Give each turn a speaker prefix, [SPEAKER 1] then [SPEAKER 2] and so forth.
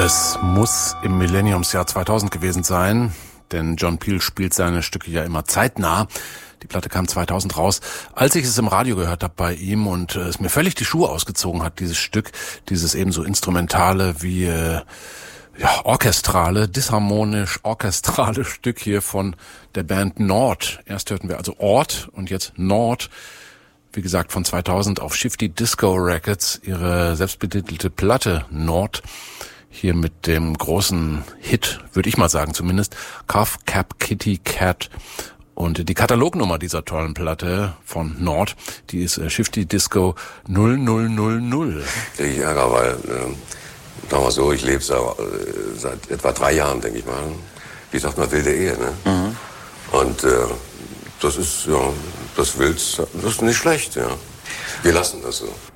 [SPEAKER 1] Es muss im Millenniumsjahr 2000 gewesen sein, denn John Peel spielt seine Stücke ja immer zeitnah. Die Platte kam 2000 raus. Als ich es im Radio gehört habe bei ihm und es mir völlig die Schuhe ausgezogen hat, dieses Stück, dieses ebenso instrumentale wie orchestrale, disharmonisch-orchestrale Stück hier von der Band Nord. Erst hörten wir also Ort und jetzt Nord. Wie gesagt, von 2000 auf Shifty Disco Records, ihre selbstbetitelte Platte Nord. Hier mit dem großen Hit, würde ich mal sagen zumindest, Cuff Cap Kitty Cat. Und die Katalognummer dieser tollen Platte von Nord, die ist Shifty Disco 0000.
[SPEAKER 2] Ich ärgere, weil, sagen wir so, ich lebe seit etwa 3 Jahren, denke ich mal. Wie sagt man, wilde Ehe, ne? Mhm. Und das ist, ja, das ist nicht schlecht, ja. Wir lassen das so.